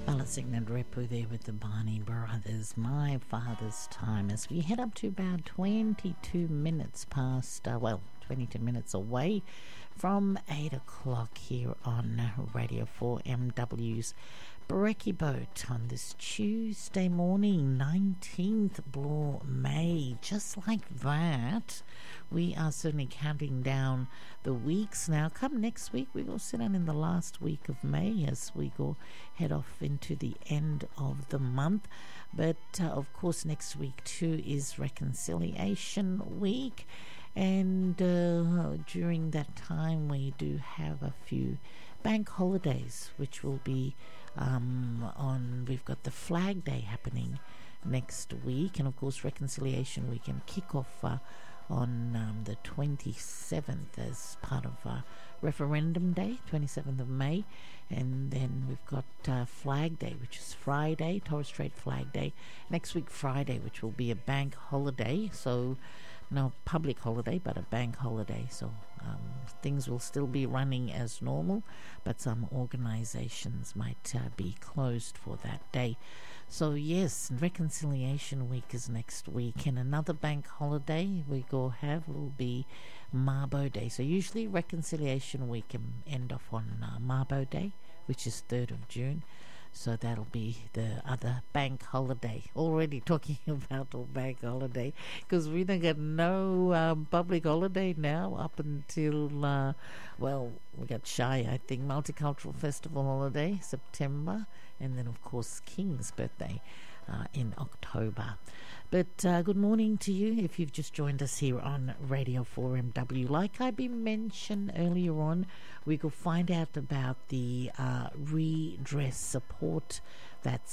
Balancing and Repu there with the Barney Brothers, My Father's Time, as we head up to about 22 minutes past, 22 minutes away from 8 o'clock here on Radio 4MW's Brekkie Boat on this Tuesday morning, 19th May. Just like that, we are certainly counting down the weeks now. Come next week, we will sit down in the last week of May as we go head off into the end of the month. But of course, next week too is Reconciliation Week. And during that time, we do have a few bank holidays, which will be we've got the Flag Day happening next week, and of course Reconciliation Week and kick off on the 27th as part of Referendum Day, 27th of May. And then we've got Flag Day, which is Friday, Torres Strait Flag Day. Next week, Friday, which will be a bank holiday. So no public holiday, but a bank holiday. So things will still be running as normal, but some organizations might be closed for that day. So yes, Reconciliation Week is next week, and another bank holiday we go have will be Mabo Day. So usually Reconciliation Week can end off on Mabo Day, which is 3rd of June. So that'll be the other bank holiday. Already talking about a bank holiday, because we don't get no public holiday now up until, we got shy, I think, Multicultural Festival holiday, September, and then, of course, King's birthday in October. But good morning to you if you've just joined us here on Radio 4MW. Like I mentioned earlier on, we could find out about the redress support that's